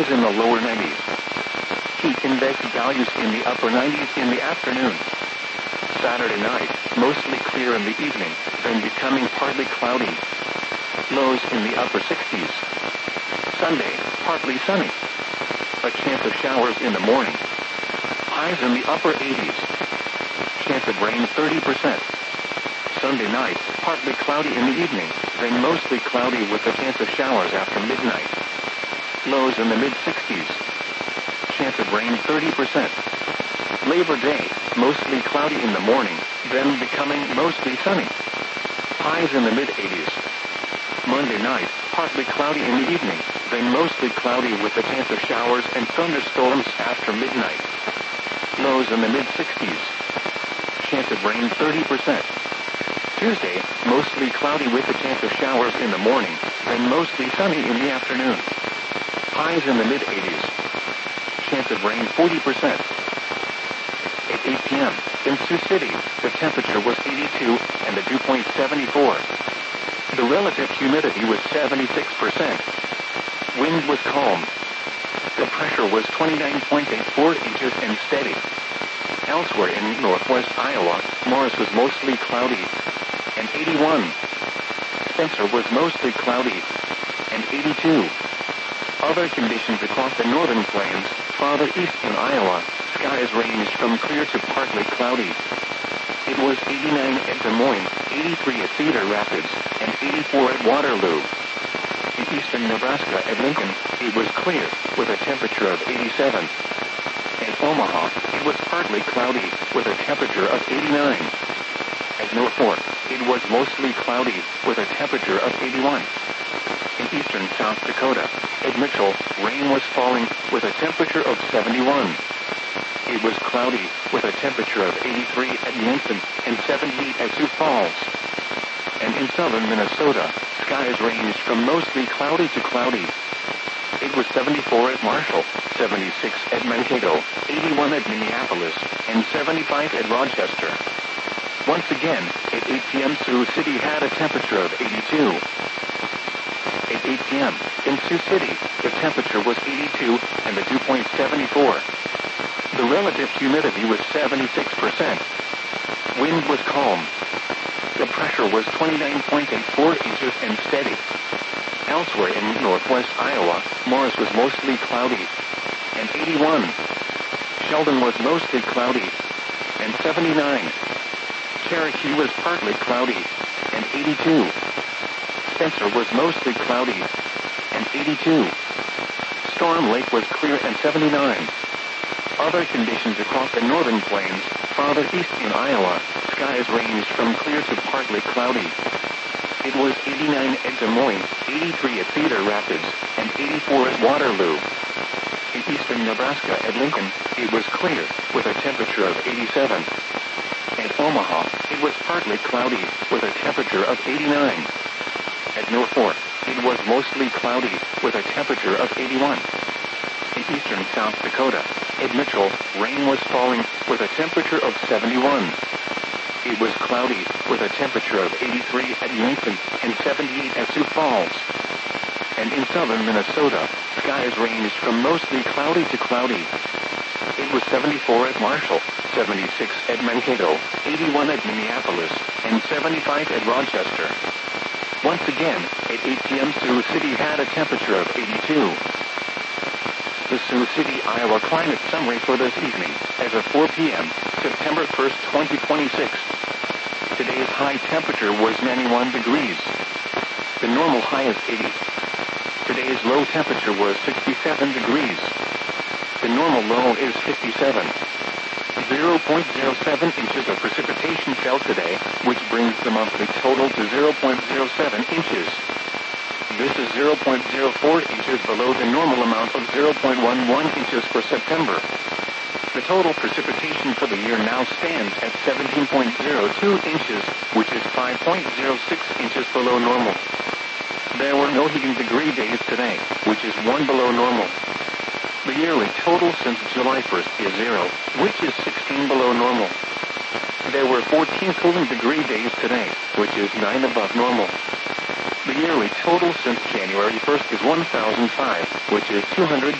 highs in the lower 90s. Heat index values in the upper 90s in the afternoon. Saturday night, mostly clear in the evening, then becoming partly cloudy. Lows in the upper 60s. Sunday, partly sunny. A chance of showers in the morning. Highs in the upper 80s. Chance of rain 30%. Sunday night, partly cloudy in the evening, then mostly cloudy with a chance of showers after midnight. Lows in the mid-60s. Chance of rain 30%. Labor Day, mostly cloudy in the morning, then becoming mostly sunny. Highs in the mid-80s. Monday night, partly cloudy in the evening, then mostly cloudy with a chance of showers and thunderstorms after midnight. Lows in the mid-60s. Chance of rain 30%. Tuesday, mostly cloudy with a chance of showers in the morning, then mostly sunny in the afternoon. Highs in the mid-80s. Chance of rain 40%. At 8 p.m., in Sioux City, the temperature was 82 and the dew point 74. The relative humidity was 76%. Wind was calm. The pressure was 29.84 inches and steady. Elsewhere in northwest Iowa, Morris was mostly cloudy and 81. Spencer was mostly cloudy and 82. Other conditions across the northern plains, farther east in Iowa, skies ranged from clear to partly cloudy. It was 89 at Des Moines, 83 at Cedar Rapids, and 84 at Waterloo. In eastern Nebraska at Lincoln, it was clear, with a temperature of 87. At Omaha, it was partly cloudy, with a temperature of 89. At Mill Fork, it was mostly cloudy, with a temperature of 81. In eastern South Dakota, at Mitchell, rain was falling, with a temperature of 71. It was cloudy, with a temperature of 83 at Yankton and 78 at Sioux Falls. And in southern Minnesota, skies ranged from mostly cloudy to cloudy. It was 74 at Marshall, 76 at Mankato, 81 at Minneapolis, and 75 at Rochester. Once again, at 8 p.m. Sioux City had a temperature of 82. At 8 p.m., in Sioux City, the temperature was 82 and the dew point 74. The relative humidity was 76%. Wind was calm. The pressure was 29.84 inches and steady. Elsewhere in northwest Iowa, Morris was mostly cloudy and 81. Sheldon was mostly cloudy and 79. Cherokee was partly cloudy and 82. Spencer was mostly cloudy and 82. Storm Lake was clear and 79. Other conditions across the northern plains, farther east in Iowa, skies ranged from clear to partly cloudy. It was 89 at Des Moines, 83 at Cedar Rapids, and 84 at Waterloo. In eastern Nebraska at Lincoln, it was clear, with a temperature of 87. At Omaha, it was partly cloudy, with a temperature of 89. At Mill Fork, it was mostly cloudy, with a temperature of 81. In eastern South Dakota, at Mitchell, rain was falling, with a temperature of 71. It was cloudy, with a temperature of 83 at Yankton and 78 at Sioux Falls. And in southern Minnesota, skies ranged from mostly cloudy to cloudy. It was 74 at Marshall, 76 at Mankato, 81 at Minneapolis, and 75 at Rochester. Once again, at 8 p.m. Sioux City had a temperature of 82. The Sioux City, Iowa climate summary for this evening, as of 4 p.m., September 1st, 2026. Today's high temperature was 91 degrees. The normal high is 80. Today's low temperature was 67 degrees. The normal low is 57. 0.07 inches of precipitation fell today, which brings the monthly total to 0.07 inches. This is 0.04 inches below the normal amount of 0.11 inches for September. The total precipitation for the year now stands at 17.02 inches, which is 5.06 inches below normal. There were no heating degree days today, which is 1 below normal. The yearly total since July 1st is 0, which is 16 below normal. There were 14 cooling degree days today, which is 9 above normal. The yearly total since January 1st is 1,005, which is 200